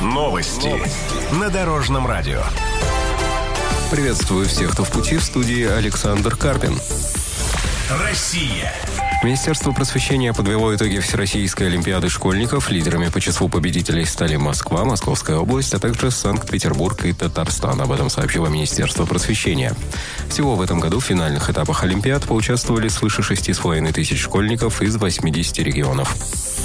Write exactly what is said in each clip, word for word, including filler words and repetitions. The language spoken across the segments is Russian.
Новости на Дорожном радио. Приветствую всех, кто в пути. В студии Александр Карпин. Россия. Министерство просвещения подвело итоги Всероссийской олимпиады школьников. Лидерами по числу победителей стали Москва, Московская область, а также Санкт-Петербург и Татарстан. Об этом сообщило Министерство просвещения. Всего в этом году в финальных этапах олимпиад поучаствовали свыше шести с половиной тысяч школьников из восьмидесяти регионов.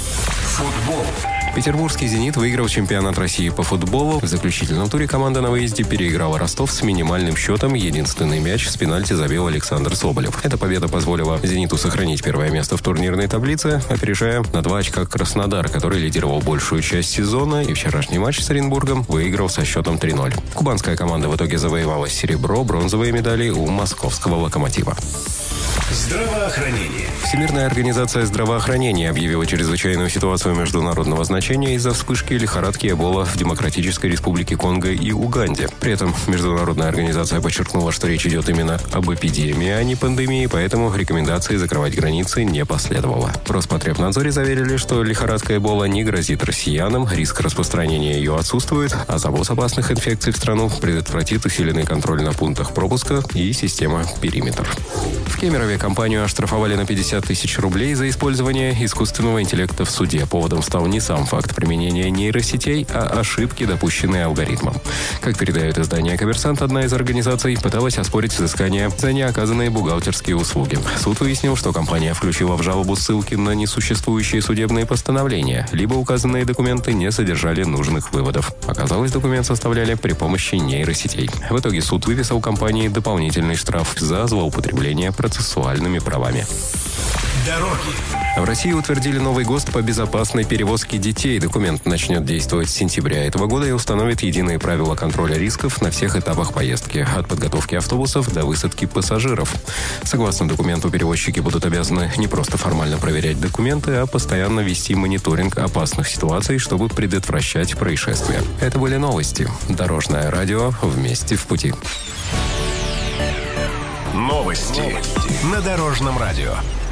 Футбол. Петербургский «Зенит» выиграл чемпионат России по футболу. В заключительном туре команда на выезде переиграла Ростов с минимальным счетом. Единственный мяч с пенальти забил Александр Соболев. Эта победа позволила «Зениту» сохранить первое место в турнирной таблице, опережая на два очка Краснодар, который лидировал большую часть сезона и вчерашний матч с Оренбургом выиграл со счетом три ноль. Кубанская команда в итоге завоевала серебро, бронзовые медали у московского «Локомотива». Здравоохранение. Всемирная организация здравоохранения объявила чрезвычайную ситуацию международного значения из-за вспышки лихорадки Эбола в Демократической Республике Конго и Уганде. При этом международная организация подчеркнула, что речь идет именно об эпидемии, а не пандемии, поэтому рекомендации закрывать границы не последовало. В Роспотребнадзоре заверили, что лихорадка Эбола не грозит россиянам, риск распространения ее отсутствует, а завоз опасных инфекций в страну предотвратит усиленный контроль на пунктах пропуска и система «Периметр». В Кемерове компанию оштрафовали на пятьдесят тысяч рублей за использование искусственного интеллекта в суде. Поводом стал не сам факт применения нейросетей, а ошибки, допущенные алгоритмом. Как передает издание «Коммерсант», одна из организаций пыталась оспорить взыскание за неоказанные бухгалтерские услуги. Суд выяснил, что компания включила в жалобу ссылки на несуществующие судебные постановления, либо указанные документы не содержали нужных выводов. Оказалось, документ составляли при помощи нейросетей. В итоге суд выписал компании дополнительный штраф за злоупотребление процессуальными правами. Дороги. В России утвердили новый ГОСТ по безопасной перевозке детей. Документ начнет действовать с сентября этого года и установит единые правила контроля рисков на всех этапах поездки, от подготовки автобусов до высадки пассажиров. Согласно документу, перевозчики будут обязаны не просто формально проверять документы, а постоянно вести мониторинг опасных ситуаций, чтобы предотвращать происшествия. Это были новости. Дорожное радио. Вместе в пути. Новости на Дорожном радио.